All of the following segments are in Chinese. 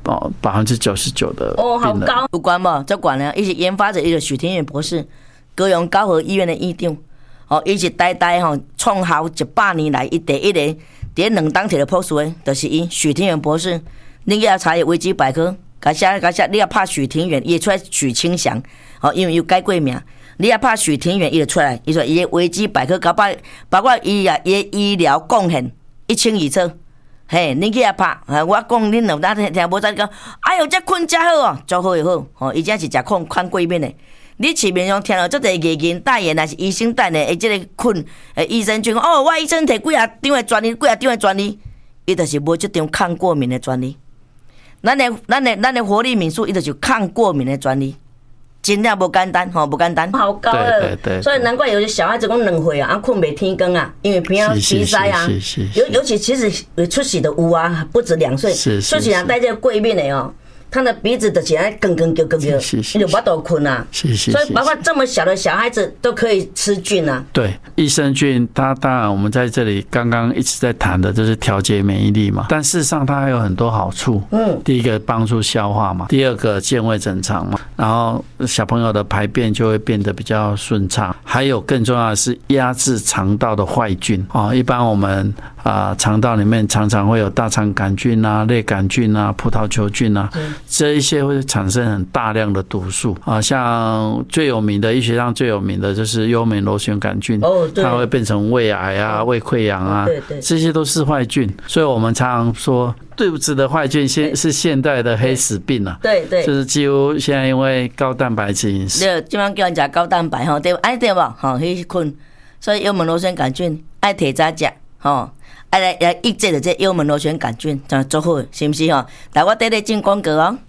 99%的病人。 好高，有关无？这管呢，伊是研发者一个许庭远博士，高雄高和医院的院长。伊是代创校100年来，伊第一个伫2档摕到博士的，就是伊许庭远博士。你去查伊维基百科，甲写，你也拍许庭远，伊会出来许清祥，因为有改过名。你也拍许庭远，伊就出来，伊说伊的维基百科，包括伊的医疗贡献一清二楚。嘿，你去拍，我讲恁两当听无在讲，哎哟，这困真好哦，足好又好，伊真是食看过敏的。你市面上听到这个艺人代言，还是医生代言，这个困益生菌，我医生摕几啊张的专利，几啊张的专利，伊就是无这张抗过敏的专利。咱的活力敏素，伊就是抗过敏的专利。真正不简单，不简单，好高了。对，所以难怪有些小孩子讲2岁啊，困袂天光啊，因为鼻塞啊。尤其其实出世的有啊，不止2岁，出世啊带这个过敏的哦。他的鼻子的起来更叫，你就不都困啊。所以包括这么小的小孩子都可以吃菌啊。 对，益生菌它当然我们在这里刚刚一直在谈的就是调节免疫力嘛，但事实上它还有很多好处。第一个帮助消化嘛，第二个健胃整肠嘛，然后小朋友的排便就会变得比较顺畅，还有更重要的是压制肠道的坏菌一般我们肠道里面常常会有大肠杆菌啊、类杆菌啊、葡萄球菌啊，这一些会产生很大量的毒素像最有名的医学上最有名的就是幽门螺旋杆菌，它会变成胃癌啊、胃溃疡啊，这些都是坏菌，所以我们常常说肚子的坏菌是现代的黑死病啊。对，就是几乎现在因为高蛋白质饮食， 对，今晚叫人吃高蛋白对，对吧？迄困，所以幽门螺旋杆菌爱提早食来抑制这幽门螺旋杆菌，这样做好，是不是来，我带你进广告哦。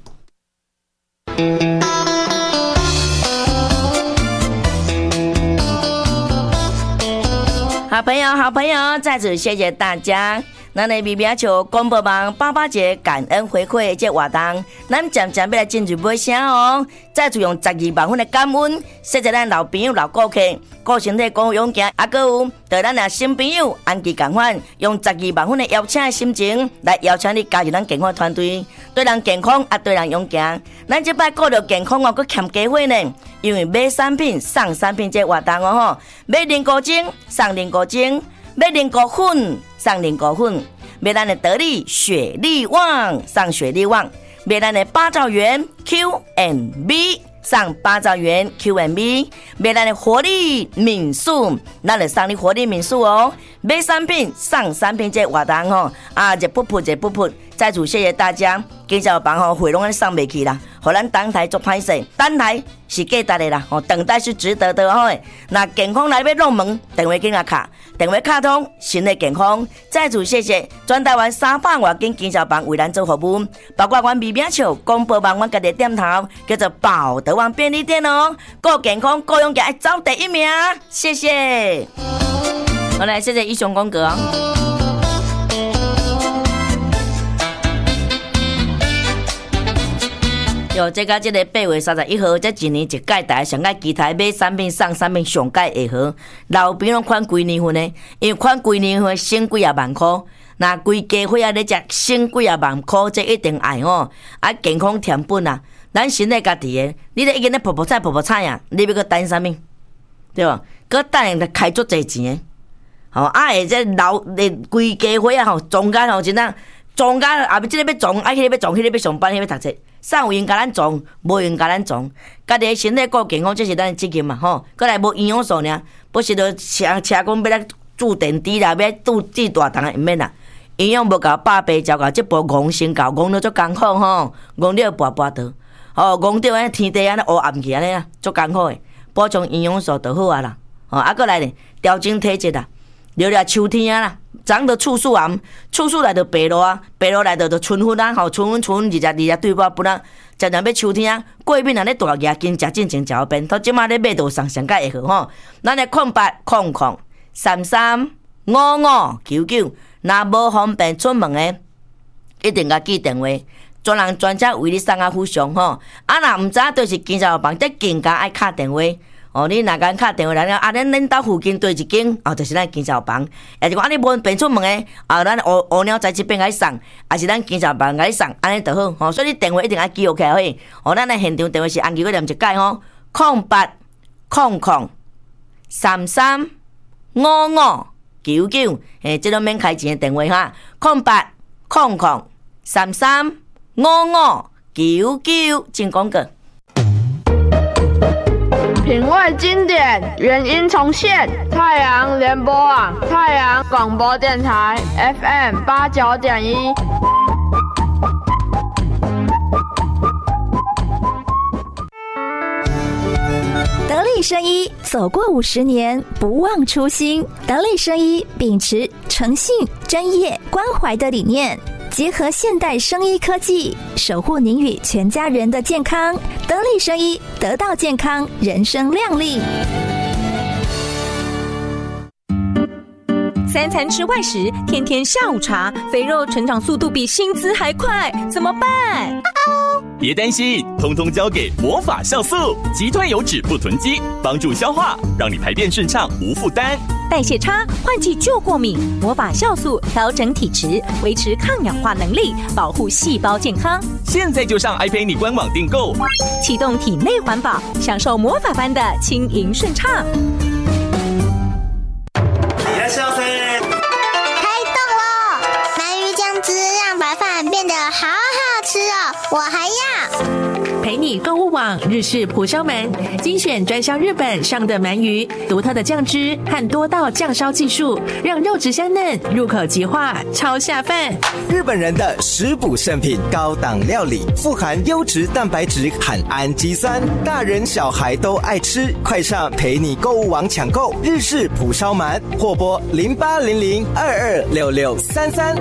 好朋友，在此谢谢大家。咱的米球公播网88节感恩回馈这活动，咱渐渐要来进入尾声哦。再次用12万份的感恩，谢谢咱老朋友、老顾客，顾身体、顾勇健，还佫有对咱的新朋友安琪共款，用12万份的邀请的心情来邀请你加入咱健康团队，对人健康对人勇健。咱这摆顾着健康佫欠机会呢，因为买产品送产品这活动买人工精送人工精。买人工粉送人工粉，买咱的得力雪力旺送雪力旺，买咱的8兆元 Q&B 送8兆元 Q&B， 买咱的活力民宿，咱就送你活力民宿买产品送产品这活动这不噗，再次谢谢大家，今朝房会拢送袂去啦，互咱等待做歹势，等待是价值的啦，等待是值得的那健康来要弄门，电话紧卡，电话卡通，身体健康。再次谢谢全台湾300多间经销房为咱做服务，包括阮米笑广播网，阮家己店头叫做宝德旺便利店顾健康、顾勇健爱走第一名，谢谢。好，来谢谢义雄公哥这个8月31号，这一年一届大家上爱期待买产品送产品上届会好，老朋友款几年份呢？因为款几年份省几啊万块，那规家伙咧食省几啊万块，这一定爱健康甜本啊，咱身体家己的，你咧已经咧婆菜啊，你要搁等啥物？对吧？搁等来开足侪钱的，这老规家伙中间真正中间后面这个要撞，迄个要撞，迄个要上班，迄个要读册。上有闲甲咱撞，无闲甲咱撞，家己身体顾健康，这是咱的责任嘛过来无营养素呢，不是着车讲要来注电池啦，要注大肠毋免啦。营养无够，百倍照到，这步戆先到，戆了足艰苦戆了跋倒戆着安天地安尼乌暗去安尼足艰苦的，补充营养素就好啦过来咧调整体质啦，聊聊秋天啦。长着处暑癌，处暑来着白露啊，白露来着春分啊，春分20对半不然，渐渐要秋天啊，过敏啊咧大牙经食进前食变，到即马咧买到上界会好咱的0800335599，若无方便出门的，一定甲记电话，专人专车为你送啊附上若毋知就是经销房，这更加爱敲电话你若敢打电话来了，恁兜附近对一间就是咱健身房，也是讲你无便出门诶，咱乌鸟在这边来送，也是咱健身房来送，安尼就好。所以你电话一定要记录起来嘿。咱的现场电话是按记个念一解0800335599，这都免开钱的电话哈，0800335599，进广告。 品味经典，原音重现。太阳联播网，太阳广播电台 FM 89.1。 得力生医走过50年，不忘初心。得力生医秉持诚信、专业、关怀的理念，结合现代生医科技，守护您与全家人的健康。得力生医，得到健康，人生亮丽。 3餐吃外食，天天下午茶，肥肉成长速度比薪资还快，怎么办？ 别担心，通通交给魔法酵素，击退油脂不囤积，帮助消化，让你排便顺畅无负担。 代谢差，换季就过敏，魔法酵素调整体质，维持抗氧化能力，保护细胞健康。 现在就上爱陪你官网订购， 启动体内环保，享受魔法般的轻盈顺畅。 开动了！鳗鱼酱汁让白饭变得好好吃哦，我还要。 陪你购物网日式蒲烧鳗，精选专销日本上的鳗鱼，独特的酱汁和多道酱烧技术，让肉质香嫩，入口即化，超下饭。 日本人的食补圣品，高档料理，富含优质蛋白质和氨基酸，大人小孩都爱吃。快上陪你购物网抢购日式蒲烧鳗，或拨0800226633。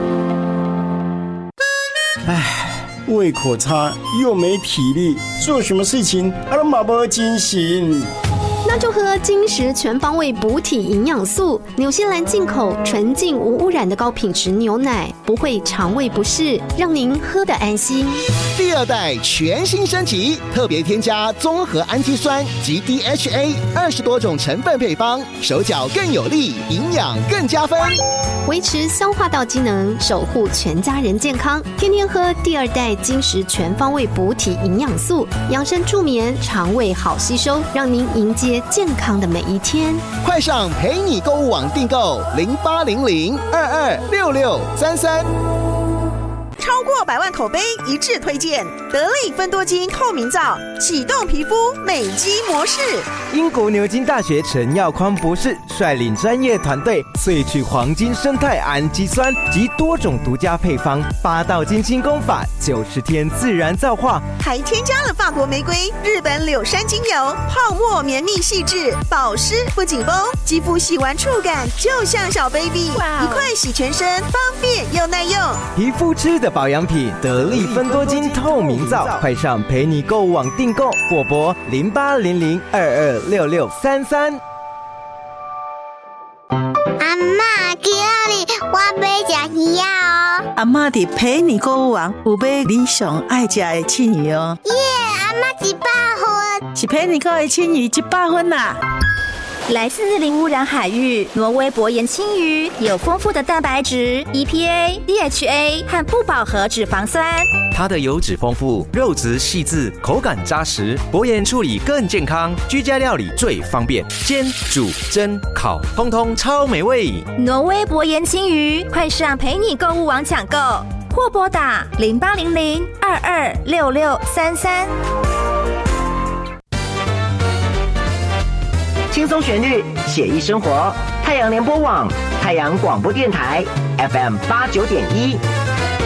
胃口差又没体力，做什么事情都没精神。 那就喝金石全方位补体营养素，纽西兰进口纯净无污染的高品质牛奶，不会肠胃不适，让您喝得安心。 第2代全新升级，特别添加综合氨基酸及 DHA 20多种成分配方，手脚更有力，营养更加分， 维持消化道机能，守护全家人健康。天天喝第2代金石全方位补体营养素，养生助眠，肠胃好吸收，让您迎接健康的每一天。 快上陪你购物网订购0800226633。 超过100万口碑一致推荐得力芬多精透明皂，启动皮肤美肌模式。 英国牛津大学陈耀匡博士率领专业团队萃取黄金生态氨基酸及多种独家配方，8道精清功法，90天自然皂化， 还添加了法国玫瑰、日本柳杉精油，泡沫绵密细致，保湿不紧绷，肌肤洗完触感就像小 baby， 一块洗全身，方便又耐用。 皮肤吃的保养品，得力芬多精透明皂，快上陪你购物网订购，或拨0800226633。 阿嬷，今日我要吃鱼哦。 阿嬷伫陪你购物网有买你上爱吃的青鱼哦。 耶，阿嬷100分， 是陪你购的青鱼100分啦。 来自零污染海域，挪威薄盐青鱼有丰富的蛋白质、EPA、DHA 和不饱和脂肪酸。 它的油脂丰富，肉质细致，口感扎实，薄盐处理更健康，居家料理最方便，煎、煮、蒸、烤，通通超美味。 挪威薄盐青鱼，快上陪你购物网抢购，或拨打0800226633。 轻松旋律，写意生活。太阳联播网，太阳广播电台 FM 89.1。